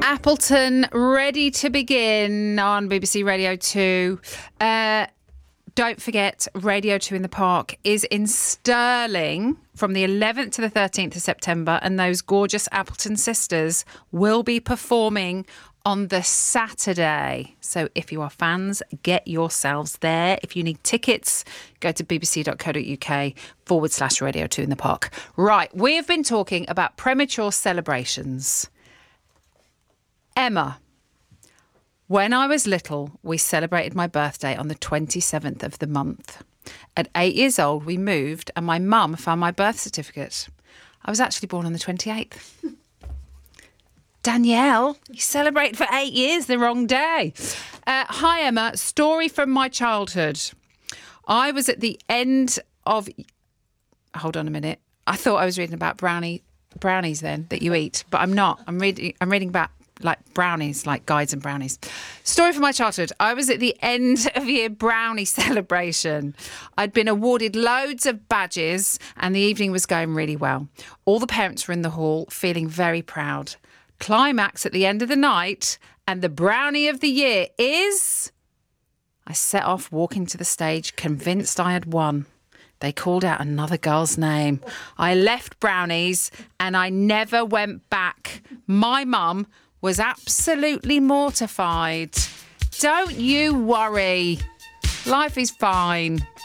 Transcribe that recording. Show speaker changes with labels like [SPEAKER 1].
[SPEAKER 1] Appleton, ready to begin on BBC Radio 2. Don't forget, Radio 2 in the Park is in Stirling from the 11th to the 13th of September, and those gorgeous Appleton sisters will be performing on the Saturday. So if you are fans, get yourselves there. If you need tickets, go to bbc.co.uk/Radio 2 in the Park. Right, we have been talking about premature celebrations. Emma, when I was little, we celebrated my birthday on the 27th of the month. At 8 years old, we moved and my mum found my birth certificate. I was actually born on the 28th. Danielle, you celebrate for 8 years the wrong day. Hi, Emma. Story from my childhood. I was at the end of... Hold on a minute. I thought I was reading about brownies then that you eat, but I'm not. I'm reading about like brownies, like guides and brownies. Story from my childhood. I was at the end of year brownie celebration. I'd been awarded loads of badges and the evening was going really well. All the parents were in the hall feeling very proud. Climax at the end of the night and the brownie of the year is... I set off walking to the stage, convinced I had won. They called out another girl's name. I left brownies and I never went back. My mum was absolutely mortified. Don't you worry. Life is fine.